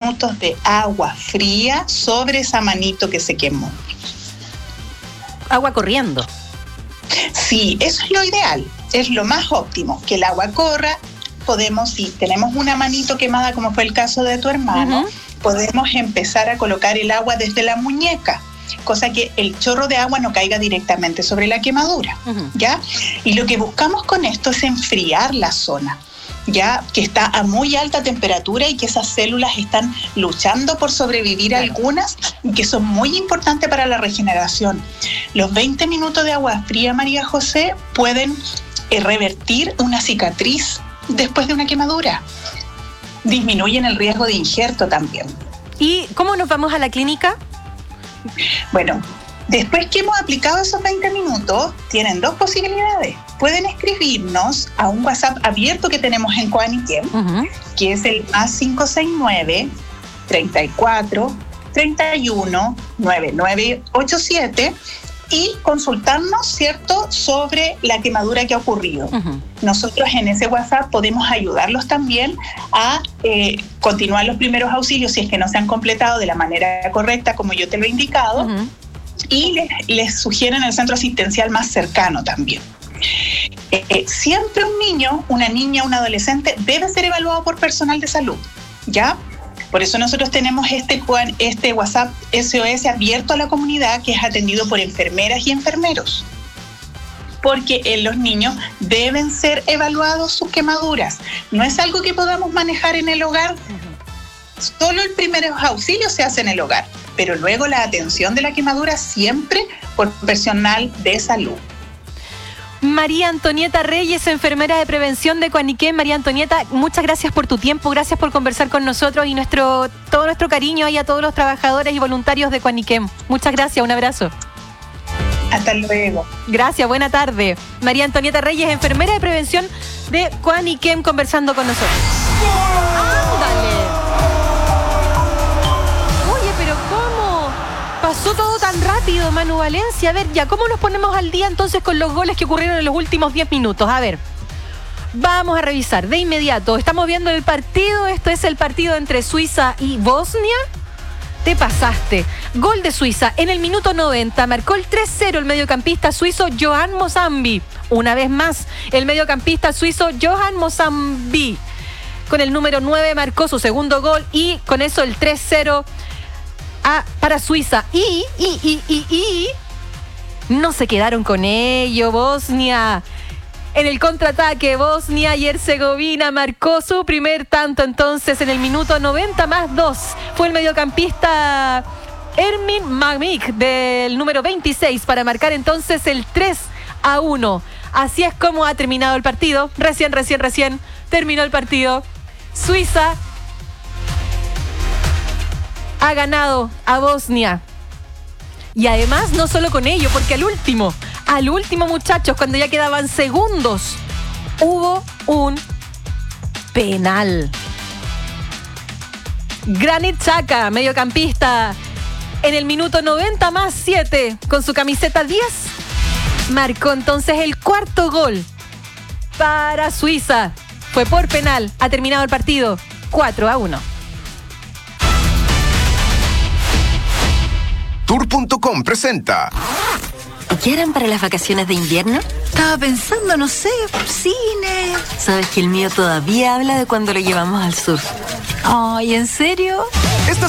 minutos de agua fría sobre esa manito que se quemó. Agua corriendo. Sí, eso es lo ideal, es lo más óptimo, que el agua corra. Podemos, si tenemos una manito quemada, como fue el caso de tu hermano, podemos empezar a colocar el agua desde la muñeca, cosa que el chorro de agua no caiga directamente sobre la quemadura, ¿ya? Y lo que buscamos con esto es enfriar la zona, ya que está a muy alta temperatura y que esas células están luchando por sobrevivir, algunas, y que son muy importantes para la regeneración. Los 20 minutos de agua fría, María José, pueden revertir una cicatriz después de una quemadura. Disminuyen el riesgo de injerto también. ¿Y cómo nos vamos a la clínica? Bueno, después que hemos aplicado esos 20 minutos, tienen dos posibilidades. Pueden escribirnos a un WhatsApp abierto que tenemos en Coaniquem, que es el +569 34 31 9987, y consultarnos, ¿cierto?, sobre la quemadura que ha ocurrido. Nosotros en ese WhatsApp podemos ayudarlos también a continuar los primeros auxilios si es que no se han completado de la manera correcta, como yo te lo he indicado, y les sugieren el centro asistencial más cercano también. Siempre un niño, una niña, un adolescente debe ser evaluado por personal de salud, ¿ya? Por eso nosotros tenemos este WhatsApp SOS abierto a la comunidad, que es atendido por enfermeras y enfermeros. Porque los niños deben ser evaluados sus quemaduras. No es algo que podamos manejar en el hogar. Solo el primer auxilio se hace en el hogar, pero luego la atención de la quemadura siempre por personal de salud. María Antonieta Reyes, enfermera de prevención de Coaniquem. María Antonieta, muchas gracias por tu tiempo, gracias por conversar con nosotros y todo nuestro cariño ahí a todos los trabajadores y voluntarios de Coaniquem. Muchas gracias, un abrazo. Hasta luego. Gracias, buena tarde. María Antonieta Reyes, enfermera de prevención de Coaniquem, conversando con nosotros. ¡Ándale! Oye, pero ¿cómo? Pasó todo tan rápido, Manu Valencia. A ver, ya, ¿cómo nos ponemos al día entonces con los goles que ocurrieron en los últimos 10 minutos? A ver, vamos a revisar de inmediato. Estamos viendo el partido. Esto es el partido entre Suiza y Bosnia. Te pasaste. Gol de Suiza en el minuto 90. Marcó el 3-0 el mediocampista suizo Johan Mozambi. Una vez más, el mediocampista suizo Johan Mozambi, con el número 9, marcó su segundo gol y con eso el 3-0 para Suiza. Y no se quedaron con ello, Bosnia. En el contraataque, Bosnia y Herzegovina marcó su primer tanto entonces en el minuto 90+2. Fue el mediocampista Ermin Mamik del número 26 para marcar entonces el 3-1. Así es como ha terminado el partido. Recién terminó el partido. Suiza ha ganado a Bosnia. Y además, no solo con ello, porque al último, muchachos, cuando ya quedaban segundos, hubo un penal. Granit Xhaka, mediocampista, en el minuto 90+7, con su camiseta 10, marcó entonces el cuarto gol para Suiza. Fue por penal. Ha terminado el partido 4-1. Tour.com presenta. ¿Qué harán para las vacaciones de invierno? Estaba pensando, no sé, cine. ¿Sabes que el mío todavía habla de cuando lo llevamos al sur? Ay, ¿en serio? Esta